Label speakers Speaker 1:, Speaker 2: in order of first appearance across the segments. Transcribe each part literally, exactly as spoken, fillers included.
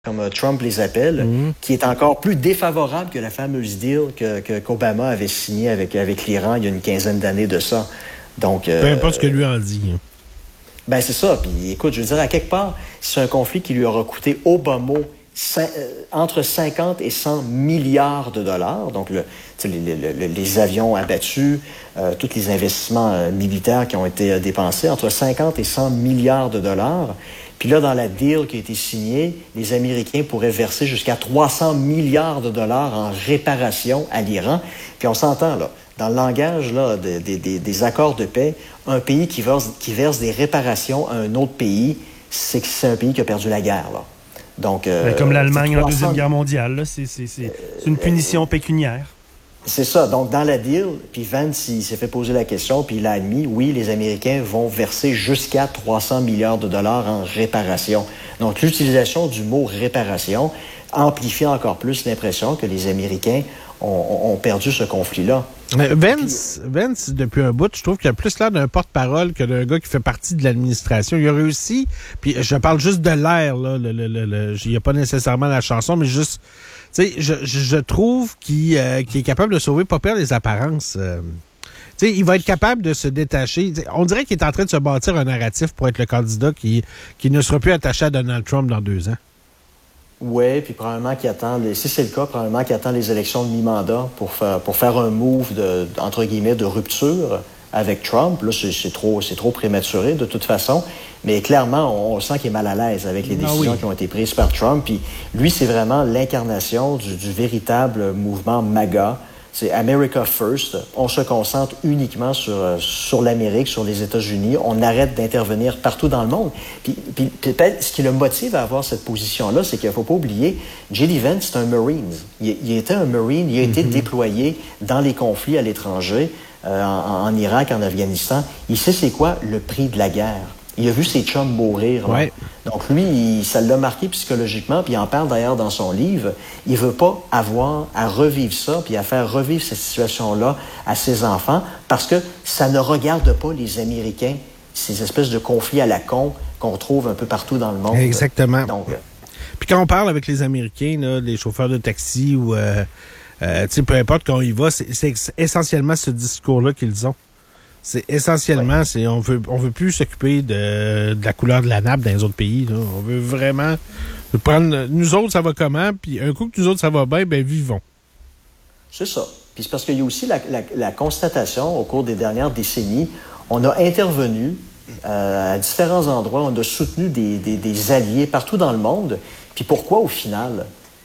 Speaker 1: comme Trump les appelle, mmh. qui est encore plus défavorable que la fameuse deal que, que, qu'Obama avait signée avec, avec l'Iran il y a une quinzaine d'années de ça. Donc,
Speaker 2: peu euh, importe ce que lui en dit.
Speaker 1: Ben c'est ça. Puis écoute, je veux dire, à quelque part, c'est un conflit qui lui aura coûté au bas mot cin- euh, entre cinquante et cent milliards de dollars. Donc, le, les, les, les avions abattus, euh, tous les investissements euh, militaires qui ont été euh, dépensés, entre cinquante et cent milliards de dollars. Puis là, dans la deal qui a été signée, les Américains pourraient verser jusqu'à trois cents milliards de dollars en réparation à l'Iran. Puis on s'entend, là, dans le langage là, de, de, de, des accords de paix, un pays qui verse, qui verse des réparations à un autre pays, c'est que c'est un pays qui a perdu la guerre, là. Donc, euh,
Speaker 2: comme l'Allemagne en Deuxième Guerre mondiale, là, c'est, c'est, c'est, c'est une punition euh, pécuniaire.
Speaker 1: C'est ça. Donc, dans la deal, puis Vance, il s'est fait poser la question, puis il a admis, oui, les Américains vont verser jusqu'à trois cents milliards de dollars en réparation. Donc, l'utilisation du mot réparation amplifie encore plus l'impression que les Américains ont, ont perdu ce conflit-là.
Speaker 2: Vance, Vance, depuis un bout, je trouve qu'il a plus l'air d'un porte-parole que d'un gars qui fait partie de l'administration. Il a réussi, puis je parle juste de l'air, là, le, le, le, le, il n'y a pas nécessairement la chanson, mais juste... Tu sais, je, je trouve qu'il, euh, qu'il est capable de sauver pas pire les apparences. Euh, tu sais, il va être capable de se détacher. T'sais, on dirait qu'il est en train de se bâtir un narratif pour être le candidat qui, qui ne sera plus attaché à Donald Trump dans deux ans.
Speaker 1: Oui, puis probablement qu'il attend, les, si c'est le cas, probablement qu'il attend les élections de mi-mandat pour faire, pour faire un move de, entre guillemets, de rupture avec Trump. Là, c'est, c'est, trop, c'est trop prématuré de toute façon. Mais clairement, on, on sent qu'il est mal à l'aise avec les décisions ah oui. qui ont été prises par Trump. Puis lui, c'est vraiment l'incarnation du, du véritable mouvement MAGA. C'est America First. On se concentre uniquement sur, sur l'Amérique, sur les États-Unis. On arrête d'intervenir partout dans le monde. Puis, puis peut-être ce qui le motive à avoir cette position-là, c'est qu'il ne faut pas oublier, J D. Vance, c'est un Marine. Il, il était un Marine. Il a mm-hmm. été déployé dans les conflits à l'étranger, euh, en, en Irak, en Afghanistan. Il sait c'est quoi le prix de la guerre. Il a vu ses chums mourir.
Speaker 2: Ouais.
Speaker 1: Donc lui, il, ça l'a marqué psychologiquement, puis il en parle d'ailleurs dans son livre. Il veut pas avoir à revivre ça, puis à faire revivre cette situation-là à ses enfants, parce que ça ne regarde pas les Américains, ces espèces de conflits à la con qu'on trouve un peu partout dans le monde.
Speaker 2: Exactement.
Speaker 1: Donc, euh,
Speaker 2: puis quand on parle avec les Américains, là, les chauffeurs de taxi ou euh, euh, tu sais, peu importe quand on y va, c'est, c'est essentiellement ce discours-là qu'ils ont. C'est essentiellement, ouais. c'est on veut on veut plus s'occuper de, de la couleur de la nappe dans les autres pays. Là. On veut vraiment prendre nous autres ça va comment, puis un coup que nous autres ça va bien, ben vivons.
Speaker 1: C'est ça. Puis c'est parce qu'il y a aussi la, la, la constatation au cours des dernières décennies, on a intervenu euh, à différents endroits, on a soutenu des, des, des alliés partout dans le monde. Puis pourquoi au final,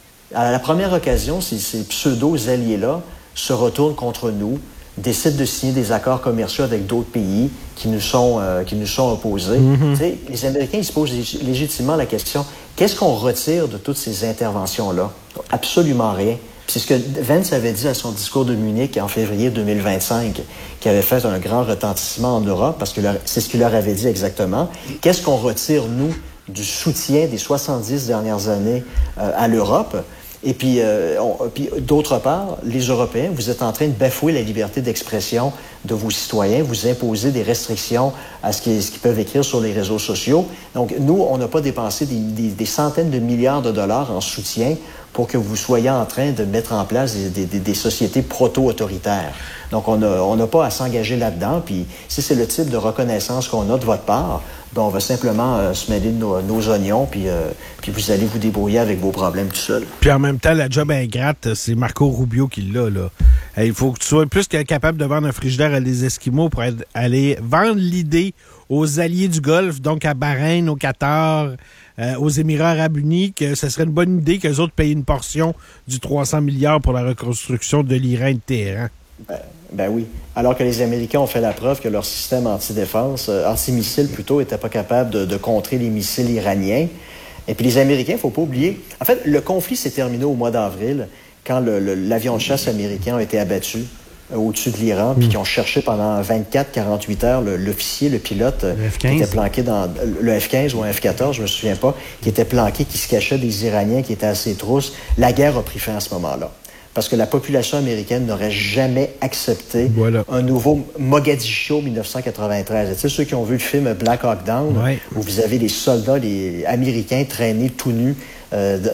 Speaker 1: à la première occasion, ces, ces pseudo-alliés-là se retournent contre nous, décident de signer des accords commerciaux avec d'autres pays qui nous sont, euh, qui nous sont opposés. Mm-hmm. Tu sais, les Américains ils se posent lég- légitimement la question, qu'est-ce qu'on retire de toutes ces interventions-là? Absolument rien. Puis c'est ce que Vance avait dit à son discours de Munich en février deux mille vingt-cinq, qui avait fait un grand retentissement en Europe, parce que leur, c'est ce qu'il leur avait dit exactement. Qu'est-ce qu'on retire, nous, du soutien des soixante-dix dernières années euh, à l'Europe? Et puis, euh, on, puis, d'autre part, les Européens, vous êtes en train de bafouer la liberté d'expression de vos citoyens, vous imposez des restrictions à ce qu'ils, ce qu'ils peuvent écrire sur les réseaux sociaux. Donc, nous, on n'a pas dépensé des, des, des centaines de milliards de dollars en soutien pour que vous soyez en train de mettre en place des, des, des sociétés proto-autoritaires. Donc, on n'a on n'a pas à s'engager là-dedans. Puis, si c'est le type de reconnaissance qu'on a de votre part, ben, on va simplement euh, se mêler de nos, nos oignons, puis, euh, puis vous allez vous débrouiller avec vos problèmes tout seul.
Speaker 2: Puis en même temps, la job ingrate, c'est Marco Rubio qui l'a, là. Il faut que tu sois plus que capable de vendre un frigidaire à des Esquimaux pour être, aller vendre l'idée aux alliés du Golfe, donc à Bahreïn, au Qatar, euh, aux Émirats arabes unis, que ce serait une bonne idée qu'eux autres payent une portion du trois cents milliards pour la reconstruction de l'Iran et de Téhéran.
Speaker 1: Ben, ben oui. Alors que les Américains ont fait la preuve que leur système anti-défense, euh, anti-missile plutôt, n'était pas capable de, de contrer les missiles iraniens. Et puis les Américains, il ne faut pas oublier... En fait, le conflit s'est terminé au mois d'avril, quand le, le, l'avion de chasse américain a été abattu euh, au-dessus de l'Iran, mmh. puis qui ont cherché pendant vingt-quatre à quarante-huit heures le, l'officier, le pilote, euh, le F quinze. Qui était planqué dans... Le F quinze ou un F quatorze, je me souviens pas, qui était planqué, qui se cachait des Iraniens qui étaient à ses trousses. La guerre a pris fin à ce moment-là. Parce que la population américaine n'aurait jamais accepté voilà. un nouveau Mogadiscio dix-neuf cent quatre-vingt-treize. Tu sais, ceux qui ont vu le film Black Hawk Down, ouais. où vous avez les soldats les américains traînés tout nus euh,